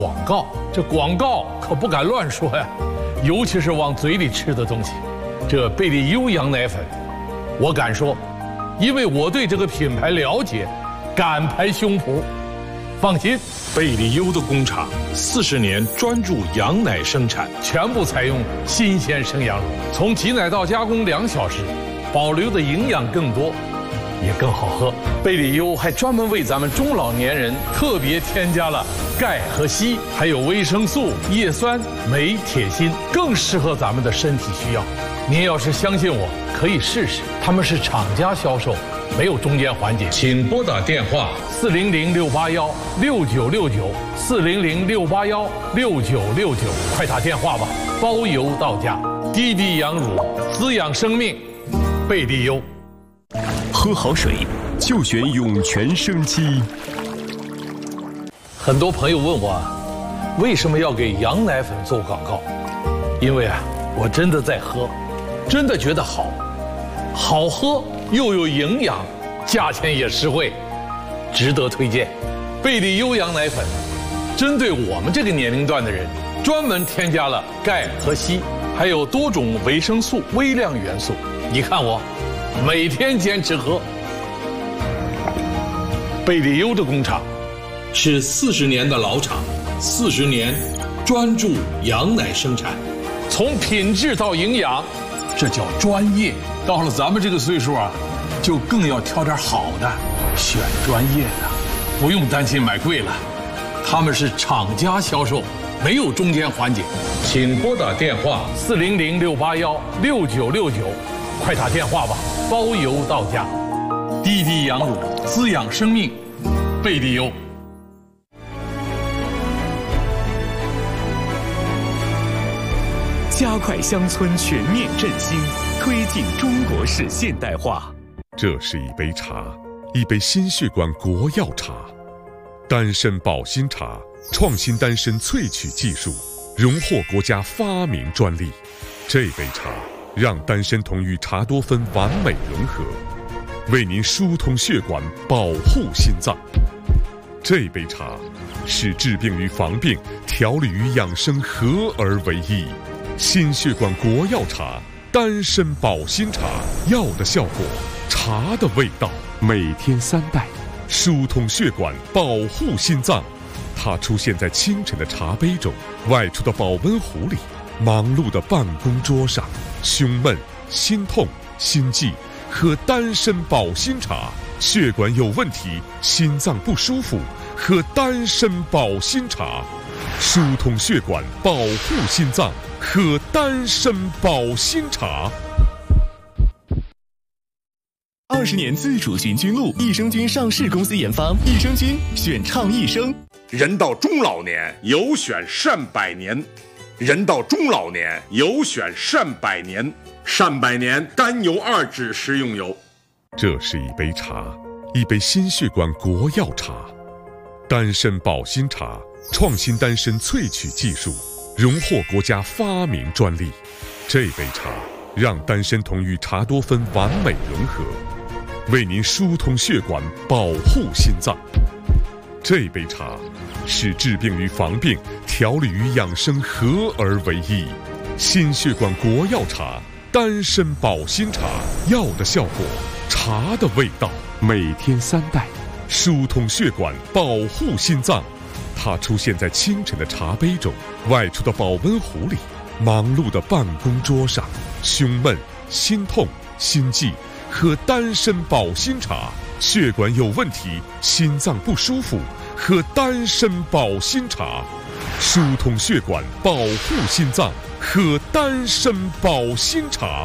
广告，这广告可不敢乱说呀，尤其是往嘴里吃的东西。这贝利优羊奶粉，我敢说，因为我对这个品牌了解，敢拍胸脯。放心，贝利优的工厂40年专注羊奶生产，全部采用新鲜生羊乳，从挤奶到加工2小时，保留的营养更多。也更好喝。贝利优还专门为咱们中老年人特别添加了钙和硒，还有维生素、叶酸、镁、铁、锌，更适合咱们的身体需要。您要是相信我，可以试试。他们是厂家销售，没有中间环节。请拨打电话400-681-6969，400-681-6969，快打电话吧，包邮到家。滴滴羊乳，滋养生命，贝利优。 喝好水就选涌泉生机。 很多朋友问我，为什么要给羊奶粉做广告？因为我真的在喝，真的觉得好喝又有营养，价钱也实惠，值得推荐。贝利优羊奶粉针对我们这个年龄段的人，专门添加了钙和硒，还有多种维生素、微量元素。你看我每天坚持喝。贝利优的工厂是40年的老厂，40年专注羊奶生产，从品质到营养，这叫专业。到了咱们这个岁数就更要挑点好的，选专业的，不用担心买贵了。他们是厂家销售，没有中间环节。请拨打电话400-681-6969，快打电话吧，包邮到家。滴滴羊乳，滋养生命，贝利优。 加快乡村全面振兴，推进中国式现代化。 这是一杯茶，一杯心血管国药茶，丹参保心茶，创新丹参萃取技术，荣获国家发明专利。这杯茶让丹参酮与茶多酚完美融合，为您疏通血管，保护心脏。这杯茶使治病与防病、调理与养生合而为一。心血管国药茶，丹参保心茶，药的效果，茶的味道。每天3袋，疏通血管，保护心脏。它出现在清晨的茶杯中，外出的保温壶里，忙碌的办公桌上。胸闷、心痛、心悸，喝丹参保心茶。血管有问题，心脏不舒服，喝丹参保心茶。疏通血管，保护心脏，喝丹参保心茶。 20年自主循菌露，益生菌上市公司研发，益生菌选倡益生。 人到中老年，有选善百年。人到中老年，有选善百年。善百年甘油2酯食用油。 这是一杯茶，一杯心血管国药茶，丹参保心茶，创新丹参萃取技术，荣获国家发明专利。这杯茶让丹参酮与茶多酚完美融合，为您疏通血管，保护心脏。这杯茶使治病与防病、调理与养生合而为一。心血管国药茶，丹参保心茶，药的效果，茶的味道。每天3袋，疏通血管，保护心脏。它出现在清晨的茶杯中，外出的保温壶里，忙碌的办公桌上。胸闷、心痛、心悸，喝丹参保心茶。血管有问题，心脏不舒服，喝丹参保心茶。疏通血管，保护心脏，喝丹参保心茶。